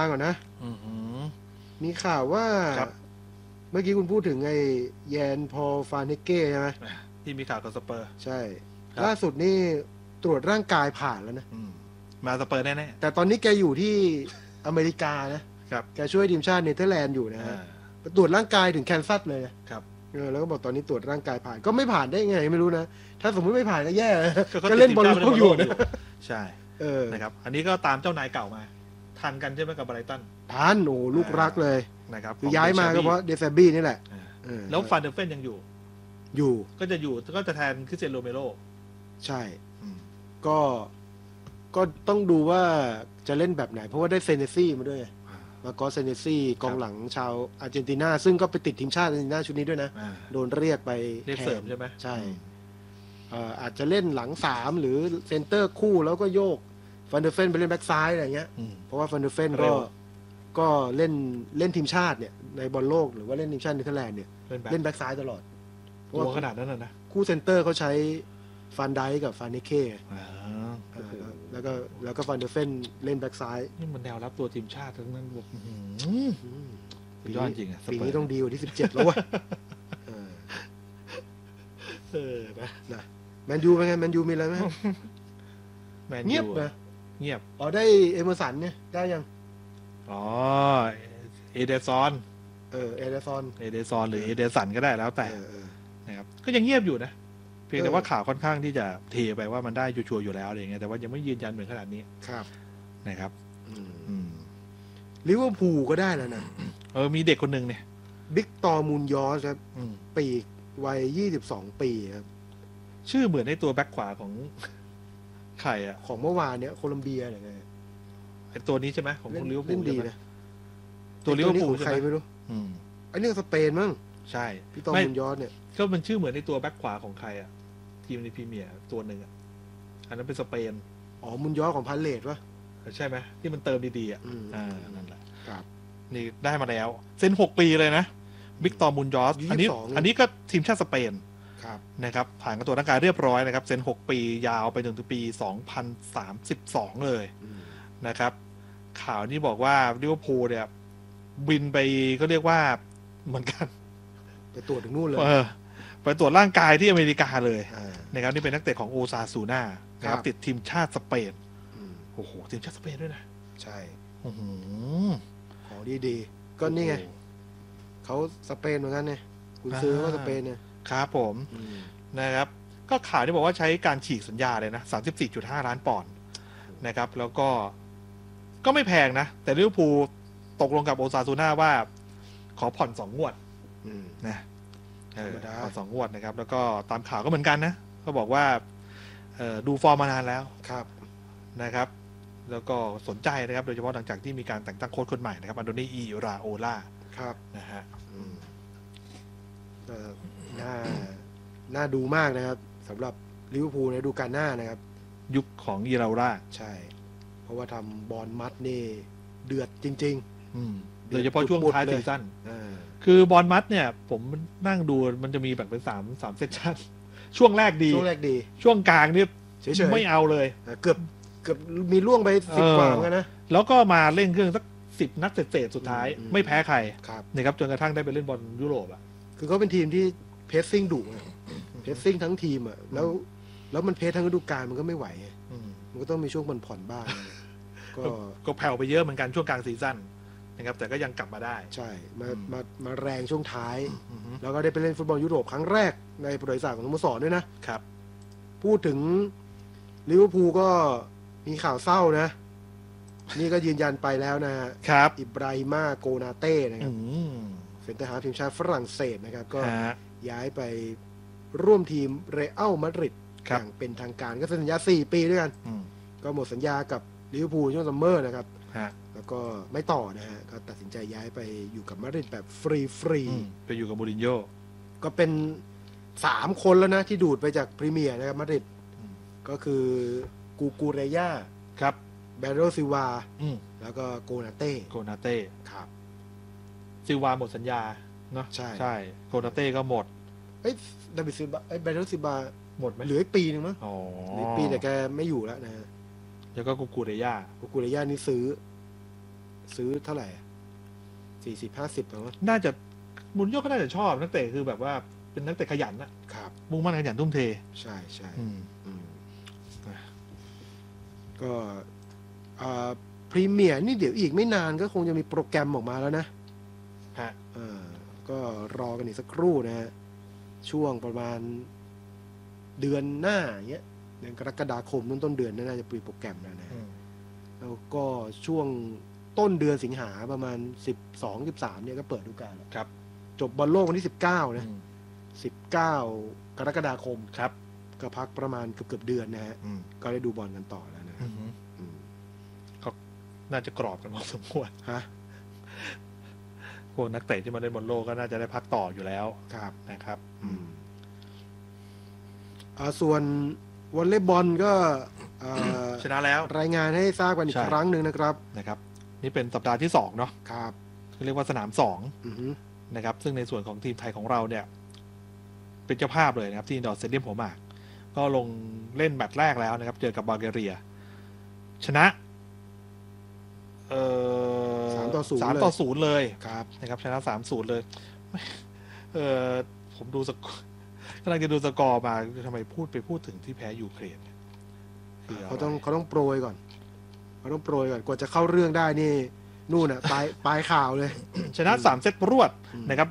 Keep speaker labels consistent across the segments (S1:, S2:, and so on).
S1: ก่อนนะมีข่าวว่าเมื่อกี้คุณพูดถึงไอ้แยนพอลฟาเนเก้ใช่ไหม
S2: ที่มีข่าวกับสเปอร์
S1: ใช่ล่าสุดนี่ตรวจร่างกายผ่านแล้วนะ
S2: มาสเปอร์แน่
S1: ๆแต่ตอนนี้แกอยู่ที่อเมริกานะครับแกช่วยทีมชาติเนเธอร์แลนด์อยู่นะฮะตรวจร่างกายถึงแคนซัสเลยครับแล้วก็บอกตอนนี้ตรวจร่างกายผ่านก็ไม่ผ่านได้ไงไม่รู้นะถ้าสมมติไม่ผ่านก็แย่ก็เล่นบอลโลกอยู่นะ
S2: ใช่นะครับอันนี้ก็ตามเจ้านายเก่ามาทันกันใช่ไหมกับไบรตัน
S1: ทันโอ้ลูกรักเลย
S2: นะครับ
S1: คือย้ายมาก็เพราะเดซบี้นี่แหละ
S2: แล้วฟานเดอร์เฟนยังอยู่ก็จะแทนคริสเตียนโรเมโร
S1: ใช่ก็ต้องดูว่าจะเล่นแบบไหนเพราะว่าได้เซเนซี่มาด้วยมาก็เซเนซี่กองหลังชาวอาร์เจนตินาซึ่งก็ไปติดทีมชาติอาร์เจนตินาชุดนี้ด้วยนะโดนเรียกไป
S2: เสริมใช่ไหม
S1: ใช่อาจจะเล่นหลัง3หรือเซนเตอร์คู่แล้วก็โยกฟันเดอร์เฟนไปเล่นแบ็กซ้ายอะไรเงี้ยเพราะว่าฟันเดอร์เฟนก็เล่นทีมชาติเนี่ยในบอลโลกหรือว่าเล่นทีมชาติเนเธอร์แลนด์เนี่ยเล่นแบ็กซ้ายตลอด
S2: ตัวขนาดนั้นนะ
S1: คู่เซนเตอร์เขาใช้ฟันไดกับฟานเนเก้แล้วก็ฟันเดอร์เฟนเล่นแบ็กซ้าย
S2: นี่มันแนวรับตัวทีมชาติทั้งนั้นแบบยอดจริงอ่ะ
S1: ปีนี้ต้องดีกว่าที่17แล้ววะนะแมนยูเป็นไงแมนยูมีอะไรไหมเงียบนะ
S2: เงียบ
S1: ได้เอเมอร์สันเนี่ยได้ยัง
S2: เอเดซอน
S1: เอเดซอน
S2: หรือเอเดสันก็ได้แล้วแต่นะครับก็ยังเงียบอยู่นะเพียงแต่ว่าข่าวค่อนข้างที่จะเทไปว่ามันได้ชัวร์อยู่แล้วอะไรเงี้ยแต่ว่ายังไม่ยืนยันเหมือนขนาดนี้
S1: ครับ
S2: นะครับ
S1: ลิเวอร์พูลก็ได้แล้วนะ
S2: มีเด็กคนหนึ่งเนี่ย
S1: บิ๊กตอร์มูนยอสครับปีกวัย22ปีครับ
S2: ชื่อเหมือนในตัวแบ็คขวาของใครอ่ะ
S1: ของเมื่อวานเนี้ยโคลัมเบียอะไรเงี้ย
S2: ไอ้ตัวนี้ใช่ไหมของลิเวอร์พูล
S1: ดีนะ
S2: ตัวลิเวอร์พูล
S1: ใครไม่รู้ไอ้เรื่องสเปนมั้ง
S2: ใช่
S1: พี่ตอมุนยอดเนี่ย
S2: ก็มันชื่อเหมือนในตัวแบ็คขวาของใครอ่ะทีมในพรีเมียร์ตัวหนึ่งอ่ะอันนั้นเป็นสเปน
S1: มุนยอดของพาเลตวะ
S2: ใช่ไหมที่มันเติมดีๆอ่ะนั่นแหละ
S1: ครับ
S2: นี่ได้มาแล้วเซ็น6 ปีเลยนะบิ๊กตอมุนยอสอันนี้ก็ทีมชาติสเปนนะครับผ่านการตรวจร่างกายเรียบร้อยนะครับเซ็น6 ปียาวไปจนถึงปี2032เลยนะครับข่าวนี้บอกว่าลิเวอร์พูลเนี่ยบินไปก็เรียกว่าเหมือนกัน
S1: ไปตรวจถึงนู่นเลย
S2: ไปตรวจร่างกายที่อเมริกาเลยนะครับนี่เป็นนักเตะของโอซาซูน่านะครับติดทีมชาติสเปนโอ้โหทีมชาติสเปนด้วยนะ
S1: ใช่ของดีๆก็นี่ไงเขาสเปนเหมือนกันเนี่ยคุณซื้อว่าสเปนเนี่ย
S2: ครับผมนะครับก็ข่าวที่บอกว่าใช้การฉีกสัญญาเลยนะ 34.5 ล้านปอนด์นะครับแล้วก็ไม่แพงนะแต่ลิเวอร์พูลตกลงกับโอซาซูน่าว่าขอผ่อน2 งวดนะผ่อน2 งวดนะครับแล้วก็ตามข่าวก็เหมือนกันนะเขาบอกว่าดูฟอร์มมานานแล้วนะครับแล้วก็สนใจนะครับโดยเฉพาะหลังจากที่มีการแต่งตั้งโค้ชคนใหม่นะครับอันโดนี อิราโอล่านะฮะ
S1: น่าดูมากนะครับสำหรับลิเวอร์พูลในฤดูกาลหน้านะครับ
S2: ยุคของอิราโอล่า
S1: ใช่เพราะว่าทำบอลมัดนี่เดือดจริง
S2: ๆโดยเฉพาะช่วงท้ายซีซั่นคือบอลมัดเนี่ยผมนั่งดูมันจะมีแบ่งเป็น3เซสชั่นช่วงแรกดีช่วงกลางนี่ไม่เอาเลย
S1: เกือบมีล่วงไป10 กว่ากันนะ
S2: แล้วก็มาเล่นเครื่องสัก10 นัดเศษสุดท้ายไม่แพ้ใครนะครับจนกระทั่งได้ไปเล่นบอลยุโรปอ่ะ
S1: คือเขาเป็นทีมที่เพสซิ่งดุเพสซิ่งทั้งทีมอ่ะแล้วมันเพสทั้งฤดูกาลมันก็ไม่ไหวมันก็ต้องมีช่วงผ่อนบ้าง
S2: ก็แผ่วไปเยอะเหมือนกันช่วงกลางซีซั่นนะครับแต่ก็ยังกลับมาได้
S1: ใช่มาแรงช่วงท้ายแล้วก็ได้ไปเล่นฟุตบอลยุโรปครั้งแรกในประวัติศาสตร์ของสโมสรด้วยนะครับพูดถึงลิเวอร์พูลก็มีข่าวเศร้านะนี่ก็ยืนยันไปแล้วนะครับอิบราฮิมาโกนาเต้นะครับเซนเตอร์ฮาล์ฟทีมชาติฝรั่งเศสนะครับก็ย้ายไปร่วมทีมเรอัลมาดริดอย่างเป็นทางการก็สัญญา4 ปีด้วยกันก็หมดสัญญากับลิเวอร์พูลช่วงซัมเมอร์นะครับแล้วก็ไม่ต่อนะฮะก็ตัดสินใจย้ายไปอยู่กับมาดริดแบบฟรี
S2: ไปอยู่กับมูรินโญ่
S1: ก็เป็น3 คนแล้วนะที่ดูดไปจากพรีเมียร์นะครับมาดริดก็คือกูเรย่า
S2: ครับ
S1: เบโรซิวาแล้วก็โกนาเต้
S2: ครับซิวาหมดสัญญาเนาะใช่โกนาเต้ก็หมด
S1: ดาวิดซิลวาเบโรซิวา
S2: หมดไหม
S1: เหลืออีกปีนึงมั้งอีกปีแต่แกไม่อยู่แล้วนะ
S2: แล้วก็กูเรย่า
S1: นี่ซื้อซื้อเท่าไหร่40-50ประมาณ
S2: น่าจะมูรินโญ่ก็น่าจะชอบนักเตะคือแบบว่าเป็นนักเตะขยันนะครับ มุ่งมั่นขยันทุ่มเท
S1: ใช่ใช่
S2: อืม
S1: ก็พรีเมียร์นี่เดี๋ยวอีกไม่นานก็คงจะมีโปรแกรมออกมาแล้วนะ
S2: ฮะ
S1: ก็รอกันอีกสักครู่นะฮะช่วงประมาณเดือนหน้าเงี้ยเดือนกรกฎาคมต้นเดือนน่าจะมีโปรแกรมแล้วนะ แล้วก็ช่วงต้นเดือนสิงหาประมาณ12-13เนี่ยก็เปิดฤดูกาลแล้ว
S2: ครับ
S1: จบบอลโลกวันที่19นะ19กรกฎาคม
S2: ครับ
S1: ก็พักประมาณเกือบเดือนนะฮะก็ได้ดูบอลกันต่อแล้วนะ
S2: ก็น่าจะกรอบกันพอสมควร
S1: ฮะ
S2: พวกนักเตะที่มาเล่นบอลโลกก็น่าจะได้พักต่ออยู่แล้ว
S1: ครับ
S2: นะครับ
S1: ส่วนวอลเลย์บอลก็
S2: ชนะแล้ว
S1: รายงานให้ทราบกันอีก
S2: ใช่
S1: ครั้งหนึ่งนะครับ
S2: นะครับ นี่เป็นสัปดาห์ที่2เนาะ
S1: ครับ
S2: เรียกว่าสนาม2นะครับ ซึ่งในส่วนของทีมไทยของเราเนี่ย เป็นเจ้าภาพเลยนะครับ ที่อินดอร์สเตเดียมหัวหมาก ก็ลงเล่นแมตช์แรกแล้วนะครับ เจอกับบัลแกเรีย ชนะ3-0 เลย
S1: ครับ
S2: นะครับ ชนะ3-0 เลยผมดูกำลังจะดูสกอร์มาทำไมพูดถึงที่แพ้ยูเครน
S1: เขาต้องโปรยก่อนกว่าจะเข้าเรื่องได้นี่นู่นอ่ะปลายข่าวเลย
S2: ชนะ3เซตรวดนะครับ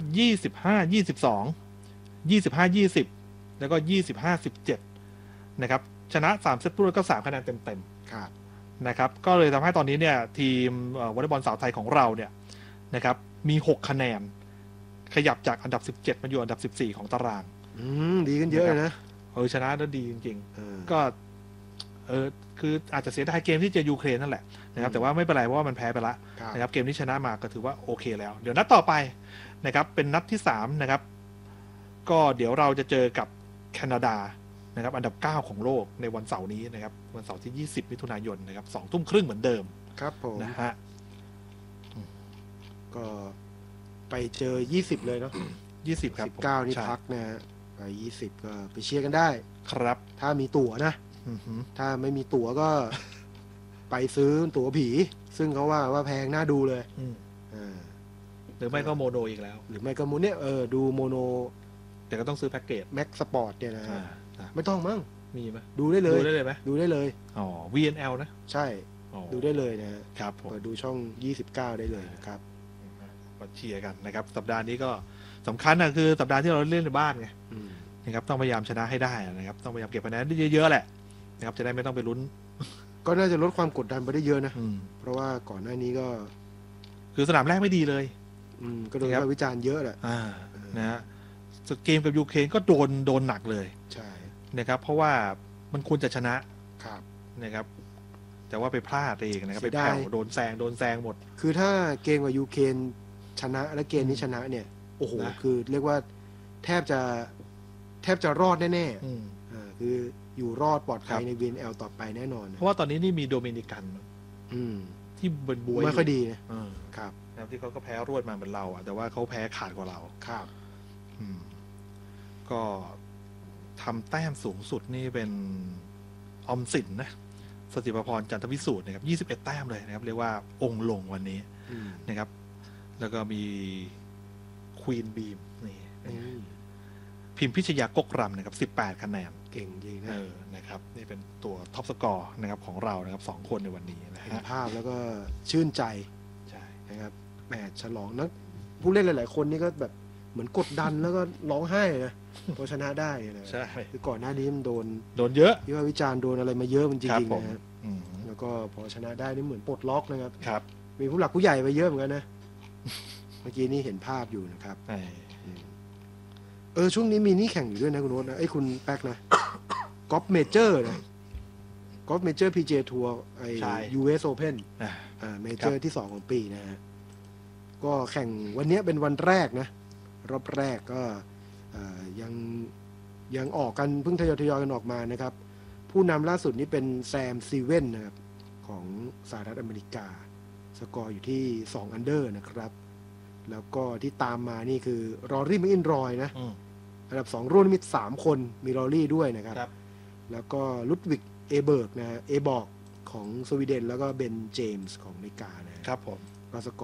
S2: 25-22 25-20 แล้วก็25-17นะครับชนะ3เซตรวดก็3คะแนนเต็มๆ
S1: ครับ
S2: นะครับก็เลยทำให้ตอนนี้เนี่ยทีมวอลเลย์บอลสาวไทยของเราเนี่ยนะครับมี6คะแนนขยับจากอันดับ17มาอยู่อันดับ14ของตาราง
S1: ดีขึ้นเยอะเลยนะ
S2: ชนะแล้วดีจริงๆก็คืออาจจะเสียดายเกมที่เจอยูเครนนั่นแหละนะครับแต่ว่าไม่เป็นไรเพราะว่ามันแพ้ไปแล้วนะครับเกมที่ชนะมาก็ถือว่าโอเคแล้วเดี๋ยวนัดต่อไปนะครับเป็นนัดที่3นะครับก็เดี๋ยวเราจะเจอกับแคนาดานะครับอันดับ9ของโลกในวันเสาร์นี้นะครับวันเสาร์ที่20มิถุนายนนะครับ20:30เหมือนเดิม
S1: ครับผม
S2: นะฮะ
S1: ก็ไปเจอ20เลยเนาะ
S2: 20ครับ
S1: 19นี่พักนะฮะไป20ก็ไปเชียร์กันได้
S2: ครับ
S1: ถ้ามีตั๋วนะถ้าไม่มีตั๋วก็ ไปซื้อตั๋วผีซึ่งเขาว่าแพงน่าดูเลย
S2: หรือไม่ก็โมโนอีกแล้ว
S1: หรือไม่ก็โมเนี่ยดูโมโน
S2: แต่ก็ต้องซื้อแพ็กเกจ
S1: แม็กสปอร์ตเนี่ยนะไม่ต้องมั้ง
S2: มีไหม
S1: ดูได้เลย
S2: ไหม
S1: ดูได้เลย
S2: อ๋อ VNL นะ
S1: ใช่ดูได้เลยนะครับเปิดดูช่อง29ได้เลยนะครับ
S2: ก็เชียร์กันนะครับสัปดาห์นี้ก็สำคัญนะคือสัปดาห์ที่เราเล่นในบ้านไงนะครับต้องพยายามชนะให้ได้นะครับต้องพยายามเก็บคะแนนได้เยอะๆแหละนะครับจะได้ไม่ต้องไปลุ้น
S1: ก็น่าจะลดความกดดันไปได้เยอะนะเพราะว่าก่อนหน้านี้ก็
S2: คือสนามแรกไม่ดีเลย
S1: ก็โดนวิจารณ์เยอะแหละ
S2: นะฮะเกมกับยูเครนก็โดนหนักเลย
S1: ใช่
S2: นะครับเพราะว่ามันควรจะชนะครับนะครับแต่ว่าไปพลาดเองนะครับไปแผ่วโดนแซงหมด
S1: คือถ้าเกมกับยูเครนชนะและเกมนี้ชนะเนี่ยโอ้โหคือเรียกว่าแทบจะรอดแน่ๆคืออยู่รอดปลอดภัยใน VNL ต่อไปแน่นอน
S2: เพราะว่าตอนนี้นี่มีโดมินิกันที่เป็นบวย
S1: ไม่ค่อยดีนะครับ
S2: ที่เขาก็แพ้รวดมาเหมือนเราแต่ว่าเขาแพ้ขาดกว่าเรา
S1: ครับ
S2: ก็ทำแต้มสูงสุดนี่เป็นออมสินนะสติปพรจันทวิสูตรนะครับ21แต้มเลยนะครับเรียกว่าองค์ลงวันนี้นะครับแล้วก็มีควีนบีมนี่พิมพิชยากกรำนะครับ18คะแนน
S1: เก่งจริง
S2: นะครับนี่เป็นตัวท็อปสกอร์นะครับของเรานะครับ2คนในวันนี้นะฮะ
S1: เห็นภาพแล้วก็ชื่นใจ
S2: ใช่
S1: นะครับแหมฉลองนักผู้เล่นหลายๆคนนี่ก็แบบเหมือนกดดันแล้วก็ร้องไห้นะพอชนะได้นะ
S2: ใช่
S1: คือก่อนหน้านี้มันโดน
S2: เยอะ
S1: ที่ว่าวิจารณ์โดนอะไรมาเยอะมันจริงๆนะแล้วก็พอชนะได้นี่เหมือนปลดล็อกนะครับ
S2: ครับ
S1: มีผู้หลักผู้ใหญ่ไปเยอะเหมือนกันนะเมื่อกี้นี่เห็นภาพอยู่นะครับช่วงนี้มีนี่แข่งอยู่ด้วยนะคุณโน้ตนะคุณแป๊กนะกอล์ฟเมเจอร์นะกอล์ฟเมเจอร์พีเจทัวร์US Open เมเจอร์ที่2ของปีนะฮะก็แข่งวันนี้เป็นวันแรกนะรอบแรกก็ยังออกกันเพิ่งทยอยกันออกมานะครับผู้นำล่าสุดนี้เป็นแซมซีเว่นนะครับของสหรัฐอเมริกาสกอร์อยู่ที่2อันเดอร์นะครับแล้วก็ที่ตามมานี่คือรอรี่แมคอินรอยนะอันดับ2รุ่นมี3คนมีรอรี่ด้วยนะครับแล้วก็ลุดวิกเอเบิร์กนะเอบอกของสวีเดนแล้วก็เบนเจมส์ของอเมริกานะครับ
S2: ผม
S1: ก็สก